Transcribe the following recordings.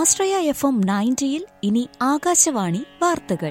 ആശ്രയ FM 90-ൽ ഇനി ആകാശവാണി വാർത്തകൾ.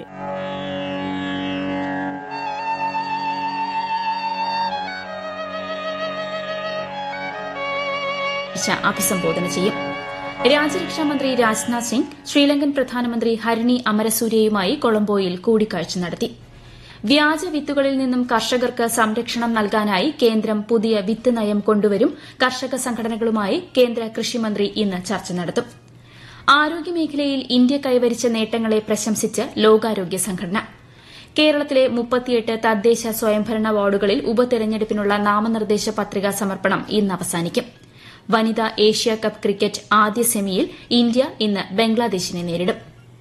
അഭിസംബോധന ചെയ്യും. രാജ്യരക്ഷാമന്ത്രി രാജ്നാഥ് സിംഗ് ശ്രീലങ്കൻ പ്രധാനമന്ത്രി ഹരിണി അമരസൂര്യയുമായി കൊളംബോയിൽ കൂടിക്കാഴ്ച നടത്തി. വ്യാജ വിത്തുകളിൽ നിന്നും കർഷകർക്ക് സംരക്ഷണം നൽകാനായി കേന്ദ്രം പുതിയ വിത്ത് നയം കൊണ്ടുവരും. കർഷക സംഘടനകളുമായി കേന്ദ്ര കൃഷിമന്ത്രി ഇന്ന് ചർച്ച നടത്തും. ആരോഗ്യമേഖലയിൽ ഇന്ത്യ കൈവരിച്ച നേട്ടങ്ങളെ പ്രശംസിച്ച് ലോകാരോഗ്യ സംഘടന. കേരളത്തിലെ 38 തദ്ദേശ സ്വയംഭരണ വാർഡുകളിൽ ഉപതെരഞ്ഞെടുപ്പിനുള്ള നാമനിർദ്ദേശ പത്രികാ സമർപ്പണം ഇന്ന് അവസാനിക്കും. വനിതാ ഏഷ്യാകപ്പ് ക്രിക്കറ്റ് ആദ്യ സെമിയിൽ ഇന്ത്യ ഇന്ന് ബംഗ്ലാദേശിനെ നേരിടും.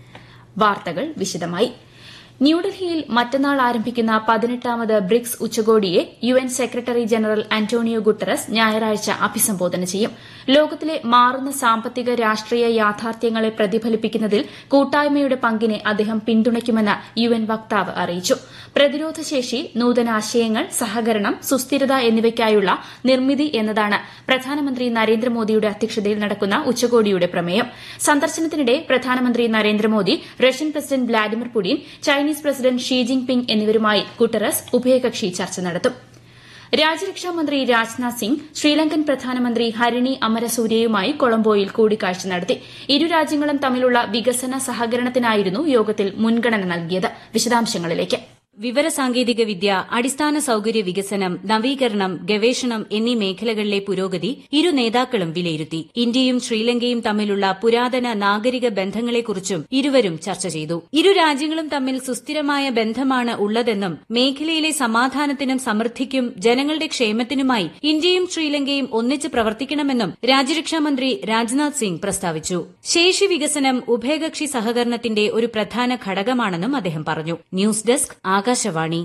വാർത്തകൾ വിശദമായി. ന്യൂഡൽഹിയിൽ മറ്റന്നാൾ ആരംഭിക്കുന്ന 18ാമത് ബ്രിക്സ് ഉച്ചകോടിയെ UN secretary general Antonio Guterres ഞായറാഴ്ച അഭിസംബോധന ചെയ്യും. ലോകത്തിലെ മാറുന്ന സാമ്പത്തിക രാഷ്ട്രീയ യാഥാർത്ഥ്യങ്ങളെ പ്രതിഫലിപ്പിക്കുന്നതിൽ കൂട്ടായ്മയുടെ പങ്കിനെ അദ്ദേഹം പിന്തുണയ്ക്കുമെന്ന് UN വക്താവ് അറിയിച്ചു. പ്രതിരോധശേഷി, നൂതനാശയങ്ങൾ, സഹകരണം, സുസ്ഥിരത എന്നിവയ്ക്കായുള്ള നിർമ്മിതി എന്നതാണ് പ്രധാനമന്ത്രി നരേന്ദ്രമോദിയുടെ അധ്യക്ഷതയിൽ നടക്കുന്ന ഉച്ചകോടിയുടെ പ്രമേയം. സന്ദർശനത്തിനിടെ പ്രധാനമന്ത്രി Narendra Modi Russian president Vladimir Putin, Chinese president Xi ജിങ് ping എന്നിവരുമായി ഗുട്ടറസ് ഉഭയകക്ഷി ചർച്ച നടത്തും. രാജ്യരക്ഷാമന്ത്രി രാജ്നാഥ് സിംഗ് ശ്രീലങ്കൻ പ്രധാനമന്ത്രി ഹരിണി അമരസൂര്യയുമായി കൊളംബോയിൽ കൂടിക്കാഴ്ച നടത്തി. ഇരു രാജ്യങ്ങളും തമ്മിലുള്ള വികസന സഹകരണത്തിനായിരുന്നു യോഗത്തിൽ മുൻഗണന നൽകിയത്. വിശദാംശങ്ങളിലേക്ക്. വിവരസാങ്കേതിക വിദ്യ, അടിസ്ഥാന സൌകര്യ വികസനം, നവീകരണം, ഗവേഷണം എന്നീ മേഖലകളിലെ പുരോഗതി ഇരു നേതാക്കളും വിലയിരുത്തി. ഇന്ത്യയും ശ്രീലങ്കയും തമ്മിലുള്ള പുരാതന നാഗരിക ബന്ധങ്ങളെക്കുറിച്ചും ഇരുവരും ചർച്ച ചെയ്തു. ഇരു രാജ്യങ്ങളും തമ്മിൽ സുസ്ഥിരമായ ബന്ധമാണ് ഉള്ളതെന്നും മേഖലയിലെ സമാധാനത്തിനും സമൃദ്ധിക്കും ജനങ്ങളുടെ ക്ഷേമത്തിനുമായി ഇന്ത്യയും ശ്രീലങ്കയും ഒന്നിച്ച് പ്രവർത്തിക്കണമെന്നും രാജ്യരക്ഷാമന്ത്രി രാജ്നാഥ് സിംഗ് പ്രസ്താവിച്ചു. ശേഷി വികസനം ഉഭയകക്ഷി സഹകരണത്തിന്റെ ഒരു പ്രധാന ഘടകമാണെന്നും അദ്ദേഹം പറഞ്ഞു. News desk Akashvani.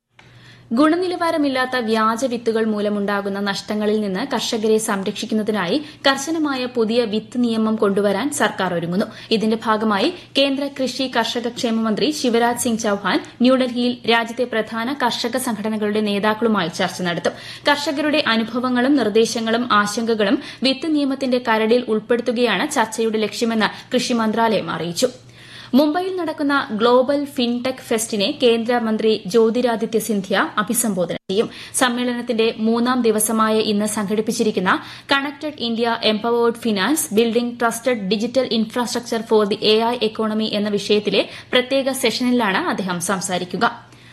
ഗുണനിലവാരമില്ലാത്ത വ്യാജ വിത്തുകൾ മൂലമുണ്ടാകുന്ന നഷ്ടങ്ങളിൽ നിന്ന് കർഷകരെ സംരക്ഷിക്കുന്നതിനായി കർശനമായ പുതിയ വിത്ത് നിയമം കൊണ്ടുവരാൻ സർക്കാർ ഒരുങ്ങുന്നു. ഇതിന്റെ ഭാഗമായി കേന്ദ്ര കൃഷി കർഷക ക്ഷേമ മന്ത്രി ശിവരാജ് സിംഗ് ചൌഹാൻ ന്യൂഡൽഹിയിൽ രാജ്യത്തെ പ്രധാന കർഷക സംഘടനകളുടെ നേതാക്കളുമായി ചർച്ച നടത്തും. കർഷകരുടെ അനുഭവങ്ങളും നിർദ്ദേശങ്ങളും ആശങ്കകളും വിത്ത് നിയമത്തിന്റെ കരടിൽ ഉൾപ്പെടുത്തുകയാണ് ചർച്ചയുടെ ലക്ഷ്യമെന്ന് കൃഷി മന്ത്രാലയം അറിയിച്ചു. മുംബൈയിൽ നടക്കുന്ന ഗ്ലോബൽ ഫിൻടെക് ഫെസ്റ്റിനെ കേന്ദ്രമന്ത്രി ജ്യോതിരാദിത്യ സിന്ധ്യ അഭിസംബോധന ചെയ്യും. സമ്മേളനത്തിന്റെ 3ാം ദിവസമായ ഇന്ന് സംഘടിപ്പിച്ചിരിക്കുന്ന connected India empowered finance building trusted digital infrastructure for the AI economy എന്ന വിഷയത്തിലെ പ്രത്യേക സെഷനിലാണ് അദ്ദേഹം സംസാരിക്കുക.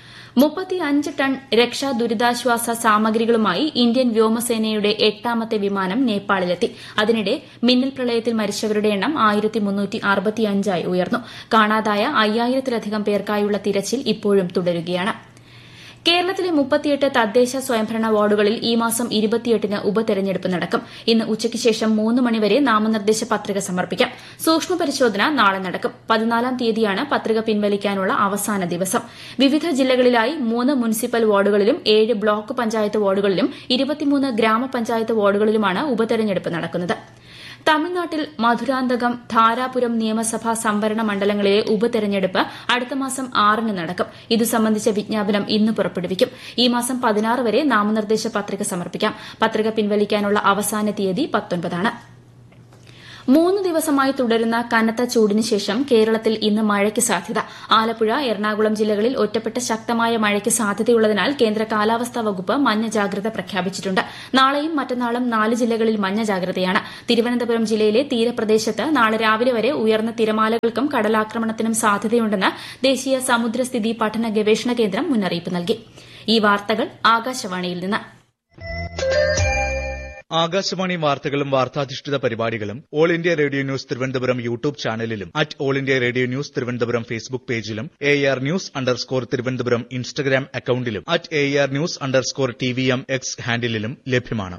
35 ടൺ രക്ഷാ ദുരിതാശ്വാസ സാമഗ്രികളുമായി ഇന്ത്യൻ വ്യോമസേനയുടെ 8ാമത്തെ വിമാനം നേപ്പാളിലെത്തി. അതിനിടെ മിന്നൽ പ്രളയത്തിൽ മരിച്ചവരുടെ എണ്ണം 1365 ഉയർന്നു. കാണാതായ 5000-ലധികം പേർക്കായുള്ള തിരച്ചിൽ ഇപ്പോഴും തുടരുകയാണ്. കേരളത്തിലെ 38 തദ്ദേശ സ്വയംഭരണ വാർഡുകളിൽ ഈ മാസം 28-ന് ഉപതെരഞ്ഞെടുപ്പ് നടക്കും. ഇന്ന് ഉച്ചയ്ക്ക് ശേഷം 3 മണിവരെ നാമനിർദ്ദേശ പത്രിക സമർപ്പിക്കാം. സൂക്ഷ്മ പരിശോധന നാളെ നടക്കും. 14-ാം തീയതിയാണ് പത്രിക പിൻവലിക്കാനുള്ള അവസാന ദിവസം. വിവിധ ജില്ലകളിലായി 3 മുനിസിപ്പൽ വാർഡുകളിലും 7 ബ്ലോക്ക് പഞ്ചായത്ത് വാർഡുകളിലും 23 ഗ്രാമപഞ്ചായത്ത് വാർഡുകളിലുമാണ് ഉപതെരഞ്ഞെടുപ്പ് നടക്കുന്നത്. തമിഴ്നാട്ടിൽ മധുരാന്തകം, ധാരാപുരം നിയമസഭാ സംവരണ മണ്ഡലങ്ങളിലെ ഉപതെരഞ്ഞെടുപ്പ് അടുത്ത മാസം 6-ന് നടക്കും. ഇതു സംബന്ധിച്ച വിജ്ഞാപനം ഇന്ന് പുറപ്പെടുവിക്കും. ഈ മാസം 16 വരെ നാമനിർദ്ദേശ പത്രിക സമർപ്പിക്കാം. പത്രിക പിൻവലിക്കാനുള്ള അവസാന തീയതി 19-ആണ്. 3 ദിവസമായി തുടരുന്ന കനത്ത ചൂടിന് ശേഷം കേരളത്തിൽ ഇന്ന് മഴയ്ക്ക് സാധ്യത. ആലപ്പുഴ, എറണാകുളം ജില്ലകളിൽ ഒറ്റപ്പെട്ട ശക്തമായ മഴയ്ക്ക് സാധ്യതയുള്ളതിനാൽ കേന്ദ്ര കാലാവസ്ഥാ വകുപ്പ് മഞ്ഞ ജാഗ്രത പ്രഖ്യാപിച്ചിട്ടുണ്ട്. നാളെയും മറ്റന്നാളും 4 ജില്ലകളിൽ മഞ്ഞ ജാഗ്രതയാണ്. തിരുവനന്തപുരം ജില്ലയിലെ തീരപ്രദേശത്ത് നാളെ രാവിലെ വരെ ഉയർന്ന തിരമാലകൾക്കും കടലാക്രമണത്തിനും സാധ്യതയുണ്ടെന്ന് ദേശീയ സമുദ്രസ്ഥിതി പഠന ഗവേഷണ കേന്ദ്രം മുന്നറിയിപ്പ് നൽകി. ഈ വാർത്തകൾ ആകാശവാണിയിൽ നിന്ന്. ആകാശവാണി വാർത്തകളും വാർത്താധിഷ്ഠിത പരിപാടികളും all India radio news Thiruvananthapuram YouTube ചാനലിലും all India radio news Thiruvananthapuram Facebook പേജിലും AR News_ തിരുവനന്തപുരം ഇൻസ്റ്റഗ്രാം അക്കൌണ്ടിലും AR News_TVM X ഹാൻഡിലും ലഭ്യമാണ്.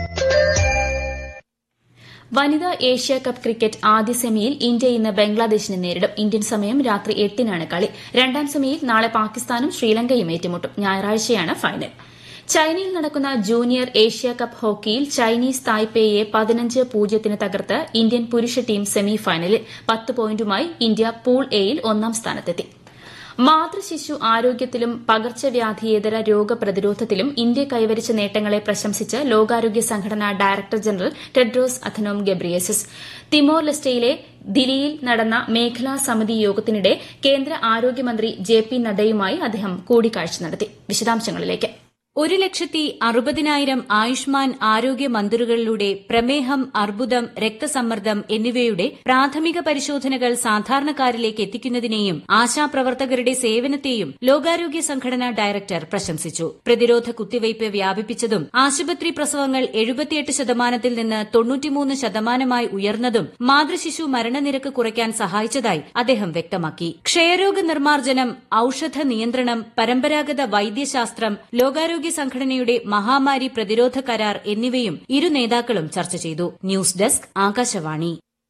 വനിതാ ഏഷ്യാകപ്പ് ക്രിക്കറ്റ് ആദ്യ സെമിയിൽ ഇന്ത്യ ഇന്ന് ബംഗ്ലാദേശിനെ നേരിടും. ഇന്ത്യൻ സമയം രാത്രി 8-നാണ് കളി. 2ാം സെമിയിൽ നാളെ പാകിസ്ഥാനും ശ്രീലങ്കയും ഏറ്റുമുട്ടും. ഞായറാഴ്ചയാണ് ഫൈനൽ. ചൈനയിൽ നടക്കുന്ന ജൂനിയർ ഏഷ്യാകപ്പ് ഹോക്കിയിൽ ചൈനീസ് തായ്പേയെ 15-0 തകർത്ത് ഇന്ത്യൻ പുരുഷ ടീം സെമി ഫൈനലിൽ. 10 പോയിന്റുമായി ഇന്ത്യ പൂൾ എയിൽ 1-ാം സ്ഥാനത്തെത്തി. മാതൃശിശു ആരോഗ്യത്തിലും പകർച്ചവ്യാധിയേതര രോഗപ്രതിരോധത്തിലും ഇന്ത്യ കൈവരിച്ച നേട്ടങ്ങളെ പ്രശംസിച്ച് ലോകാരോഗ്യ സംഘടന director general Tedros Adhanom Ghebreyesus Timur ലെസ്റ്റയിലെ ദില്ലിയിൽ നടന്ന മേഖലാ സമിതി യോഗത്തിനിടെ കേന്ദ്ര ആരോഗ്യമന്ത്രി ജെ.പി. നദ്ദയുമായി അദ്ദേഹം കൂടിക്കാഴ്ച നടത്തി. വിശദാംശങ്ങളിലേക്ക്. 1,60,000 ആയുഷ്മാൻ ആരോഗ്യ മന്ദിറുകളിലൂടെ പ്രമേഹം, അർബുദം, രക്തസമ്മർദ്ദം എന്നിവയുടെ പ്രാഥമിക പരിശോധനകൾ സാധാരണക്കാരിലേക്ക് എത്തിക്കുന്നതിനെയും ആശാപ്രവർത്തകരുടെ സേവനത്തെയും ലോകാരോഗ്യ സംഘടന ഡയറക്ടർ പ്രശംസിച്ചു. പ്രതിരോധ കുത്തിവയ്പ് വ്യാപിപ്പിച്ചതും ആശുപത്രി പ്രസവങ്ങൾ 78% നിന്ന് 93% ഉയർന്നതും മാതൃശിശു മരണനിരക്ക് കുറയ്ക്കാൻ സഹായിച്ചതായി അദ്ദേഹം വ്യക്തമാക്കി. ക്ഷയരോഗ നിർമ്മാർജ്ജനം, ഔഷധ നിയന്ത്രണം, പരമ്പരാഗത വൈദ്യശാസ്ത്രം, ലോകാരോഗ്യ സംഘടനയുടെ മഹാമാരി പ്രതിരോധ കരാർ എന്നിവയും ഇരു നേതാക്കളും ചർച്ച ചെയ്തു. News desk, Akashvani.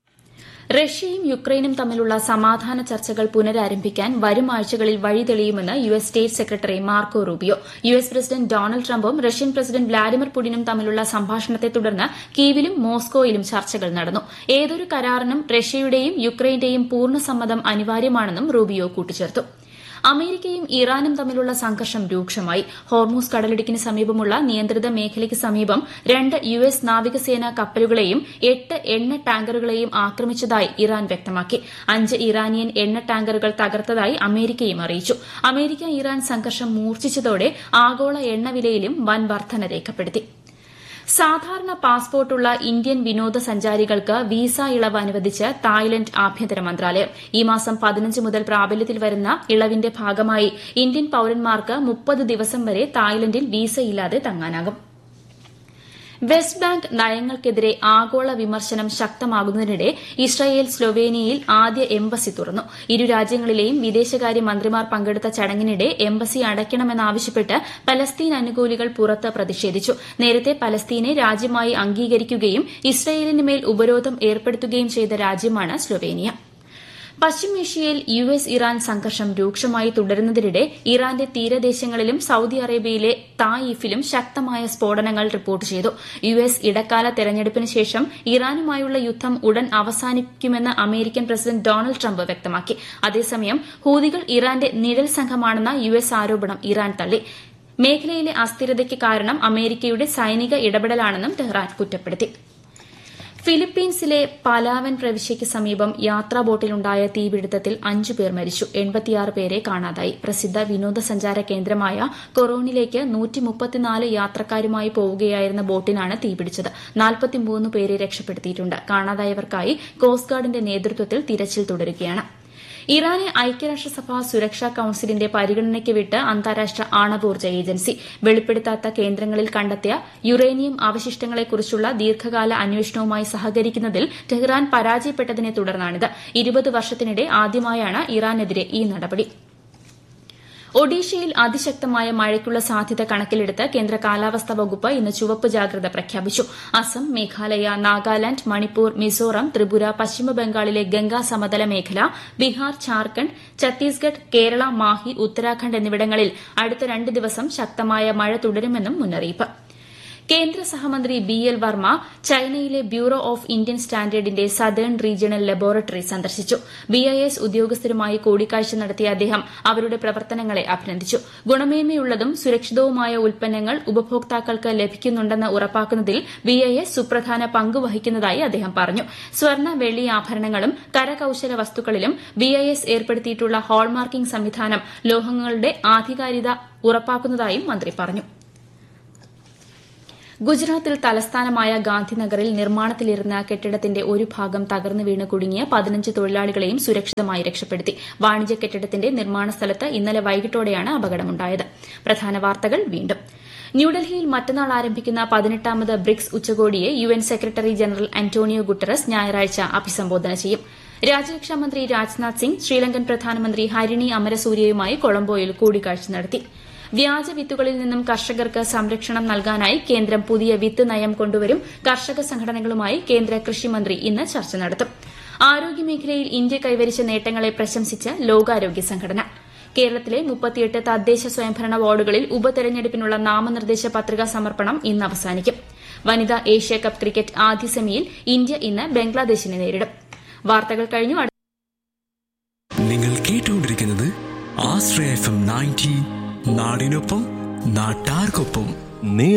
റഷ്യയും യുക്രൈനും തമ്മിലുള്ള സമാധാന ചർച്ചകൾ പുനരാരംഭിക്കാൻ വരും ആഴ്ചകളിൽ വഴി തെളിയുമെന്ന് US state secretary Marco Rubio. US president Donald ട്രംപും റഷ്യൻ പ്രസിഡന്റ് വ്ളാഡിമിർ പുടിനും തമ്മിലുള്ള സംഭാഷണത്തെ തുടർന്ന് കീവിലും മോസ്കോയിലും ചർച്ചകൾ നടന്നു. ഏതൊരു കരാറിനും റഷ്യയുടെയും യുക്രൈന്റെയും പൂർണ്ണ സമ്മതം അനിവാര്യമാണെന്നും റൂബിയോ കൂട്ടിച്ചേർത്തു. അമേരിക്കയും ഇറാനും തമ്മിലുള്ള സംഘർഷം രൂക്ഷമായി. ഹോർമൂസ് കടലിടുക്കിന് സമീപമുള്ള നിയന്ത്രിത മേഖലയ്ക്ക് സമീപം 2 യുഎസ് നാവികസേനാ കപ്പലുകളെയും 8 എണ്ണ ടാങ്കറുകളെയും ആക്രമിച്ചതായി ഇറാൻ വ്യക്തമാക്കി. 5 ഇറാനിയൻ എണ്ണ ടാങ്കറുകൾ തകർത്തതായി അമേരിക്കയും അറിയിച്ചു. അമേരിക്ക ഇറാൻ സംഘർഷം മൂർച്ഛിച്ചതോടെ ആഗോള എണ്ണവിലയിലും വൻ വർധന രേഖപ്പെടുത്തി. സാധാരണ പാസ്പോർട്ടുള്ള ഇന്ത്യൻ വിനോദസഞ്ചാരികൾക്ക് വിസ ഇളവ് അനുവദിച്ച് തായ്ലന്റ് ആഭ്യന്തര മന്ത്രാലയം. ഈ മാസം 15 മുതൽ പ്രാബല്യത്തിൽ വരുന്ന ഇളവിന്റെ ഭാഗമായി ഇന്ത്യൻ പൌരന്മാർക്ക് 30 ദിവസം വരെ തായ്ലന്റിൽ വിസയില്ലാതെ തങ്ങാനാകും. വെസ്റ്റ് ബാങ്ക് നയങ്ങൾക്കെതിരെ ആഗോള വിമർശനം ശക്തമാകുന്നതിനിടെ ഇസ്രായേൽ സ്ലൊവേനിയയിൽ ആദ്യ എംബസി തുറന്നു. ഇരു രാജ്യങ്ങളിലെയും വിദേശകാര്യ മന്ത്രിമാർ പങ്കെടുത്ത ചടങ്ങിനിടെ എംബസി അടയ്ക്കണമെന്നാവശ്യപ്പെട്ട് പലസ്തീൻ അനുകൂലികൾ പുറത്ത് പ്രതിഷേധിച്ചു. നേരത്തെ പലസ്തീനെ രാജ്യമായി അംഗീകരിക്കുകയും ഇസ്രായേലിന് മേൽ ഉപരോധം ഏർപ്പെടുത്തുകയും ചെയ്ത രാജ്യമാണ് സ്ലൊവേനിയ. പശ്ചിമേഷ്യയിൽ യുഎസ് ഇറാൻ സംഘർഷം രൂക്ഷമായി തുടരുന്നതിനിടെ ഇറാന്റെ തീരദേശങ്ങളിലും സൌദി അറേബ്യയിലെ തായിഫിലും ശക്തമായ സ്ഫോടനങ്ങൾ റിപ്പോർട്ട് ചെയ്തു. യുഎസ് ഇടക്കാല തെരഞ്ഞെടുപ്പിന് ശേഷം ഇറാനുമായുള്ള യുദ്ധം ഉടൻ അവസാനിക്കുമെന്ന് അമേരിക്കൻ പ്രസിഡന്റ് ഡൊണാൾഡ് ട്രംപ് വ്യക്തമാക്കി. അതേസമയം ഹൂതികൾ ഇറാന്റെ നിഴൽ സംഘമാണെന്ന യുഎസ് ആരോപണം ഇറാൻ തള്ളി. മേഖലയിലെ അസ്ഥിരതയ്ക്ക് കാരണം അമേരിക്കയുടെ സൈനിക ഇടപെടലാണെന്നും ടെഹ്റാൻ കുറ്റപ്പെടുത്തി. ഫിലിപ്പീൻസിലെ പലാവൻ പ്രവിശ്യയ്ക്ക് സമീപം യാത്രാ ബോട്ടിലുണ്ടായ തീപിടുത്തത്തിൽ 5 പേർ മരിച്ചു. 86 പേരെ കാണാതായി. പ്രസിദ്ധ വിനോദസഞ്ചാര കേന്ദ്രമായ കൊറോണിലേക്ക് 134 യാത്രക്കാരുമായി പോവുകയായിരുന്ന ബോട്ടിനാണ് തീപിടിച്ചത്. 43 പേരെ രക്ഷപ്പെടുത്തിയിട്ടുണ്ട്. കാണാതായവർക്കായി കോസ്റ്റ് ഗാർഡിന്റെ നേതൃത്വത്തിൽ തിരച്ചിൽ തുടരുകയാണ്. ഇറാനെ ഐക്യരാഷ്ട്രസഭ സുരക്ഷാ കൌൺസിലിന്റെ പരിഗണനയ്ക്ക് വിട്ട് അന്താരാഷ്ട്ര ആണവോർജ്ജ ഏജൻസി. വെളിപ്പെടുത്താത്ത കേന്ദ്രങ്ങളിൽ കണ്ടെത്തിയ യുറേനിയം അവശിഷ്ടങ്ങളെക്കുറിച്ചുള്ള ദീർഘകാല അന്വേഷണവുമായി സഹകരിക്കുന്നതിൽ ടെഹ്റാൻ പരാജയപ്പെട്ടതിനെ തുടർന്നാണിത്. 20 വർഷത്തിനിടെ ആദ്യമായാണ് ഇറാനെതിരെ ഈ നടപടി. ഒഡീഷയിൽ അതിശക്തമായ മഴയ്ക്കുള്ള സാധ്യത കണക്കിലെടുത്ത് കേന്ദ്ര കാലാവസ്ഥാ വകുപ്പ് ഇന്ന് ചുവപ്പ് ജാഗ്രത പ്രഖ്യാപിച്ചു. അസം, മേഘാലയ, നാഗാലാന്റ്, മണിപ്പൂർ, മിസോറാം, ത്രിപുര, പശ്ചിമബംഗാളിലെ ഗംഗാ സമതല മേഖല, ബീഹാർ, ഝാർഖണ്ഡ്, ഛത്തീസ്ഗഡ്, കേരള, മാഹി, ഉത്തരാഖണ്ഡ് എന്നിവിടങ്ങളിൽ അടുത്ത 2 ദിവസം ശക്തമായ മഴ തുടരുമെന്നും മുന്നറിയിപ്പ്. കേന്ദ്ര സഹമന്ത്രി ബി.എൽ. വർമ്മ ചൈനയിലെ bureau of Indian സ്റ്റാൻഡേർഡിന്റെ southern regional laboratory സന്ദർശിച്ചു. BIS ഉദ്യോഗസ്ഥരുമായി കൂടിക്കാഴ്ച നടത്തിയ അദ്ദേഹം അവരുടെ പ്രവർത്തനങ്ങളെ അഭിനന്ദിച്ചു. ഗുണമേന്മയുള്ളതും സുരക്ഷിതവുമായ ഉൽപ്പന്നങ്ങൾ ഉപഭോക്താക്കൾക്ക് ലഭിക്കുന്നുണ്ടെന്ന് ഉറപ്പാക്കുന്നതിൽ BIS സുപ്രധാന പങ്ക് വഹിക്കുന്നതായി അദ്ദേഹം പറഞ്ഞു. സ്വർണ്ണ, വെള്ളി ആഭരണങ്ങളും കരകൌശല വസ്തുക്കളിലും BIS ഏർപ്പെടുത്തിയിട്ടുള്ള ഹാൾമാർക്കിംഗ് സംവിധാനം ലോഹങ്ങളുടെ ആധികാരികത ഉറപ്പാക്കുന്നതായും മന്ത്രി പറഞ്ഞു. ഗുജറാത്തിൽ തലസ്ഥാനമായ ഗാന്ധിനഗറിൽ നിർമ്മാണത്തിലിരുന്ന കെട്ടിടത്തിന്റെ ഒരു ഭാഗം തകർന്നു വീണ് കുടുങ്ങിയ 15 തൊഴിലാളികളെയും സുരക്ഷിതമായി രക്ഷപ്പെടുത്തി. വാണിജ്യ കെട്ടിടത്തിന്റെ നിർമ്മാണ സ്ഥലത്ത് ഇന്നലെ വൈകിട്ടോടെയാണ് അപകടമുണ്ടായത്. പ്രധാന വാർത്തകൾ വീണ്ടും. ന്യൂഡൽഹിയിൽ മറ്റന്നാൾ ആരംഭിക്കുന്ന 18ാമത് ബ്രിക്സ് ഉച്ചകോടിയെ UN secretary general Antonio Guterres ഞായറാഴ്ച അഭിസംബോധന ചെയ്യും. രാജ്യരക്ഷാമന്ത്രി രാജ്നാഥ് സിംഗ് ശ്രീലങ്കൻ പ്രധാനമന്ത്രി ഹരിണി അമരസൂര്യയുമായി കൊളംബോയിൽ കൂടിക്കാഴ്ച നടത്തി. വ്യാജ വിത്തുകളിൽ നിന്നും കർഷകർക്ക് സംരക്ഷണം നൽകാനായി കേന്ദ്രം പുതിയ വിത്ത് നയം കൊണ്ടുവരും. കർഷക സംഘടനകളുമായി കേന്ദ്ര കൃഷിമന്ത്രി ഇന്ന് ചർച്ച നടത്തും. ആരോഗ്യമേഖലയിൽ ഇന്ത്യ കൈവരിച്ച നേട്ടങ്ങളെ പ്രശംസിച്ച് ലോകാരോഗ്യ സംഘടന. കേരളത്തിലെ 38 തദ്ദേശ സ്വയംഭരണ വാർഡുകളിൽ ഉപതെരഞ്ഞെടുപ്പിനുള്ള നാമനിർദ്ദേശ പത്രികാ സമർപ്പണം ഇന്ന് അവസാനിക്കും. വനിതാ ഏഷ്യാകപ്പ് ക്രിക്കറ്റ് ആദ്യ സെമിയിൽ ഇന്ത്യ ഇന്ന് ബംഗ്ലാദേശിനെ നേരിടും. വാർത്തകൾ കഴിഞ്ഞു. നിങ്ങൾ കേട്ടുകൊണ്ടിരിക്കുന്നത് 90 നാടിനൊപ്പം നാട്ടാർക്കൊപ്പം.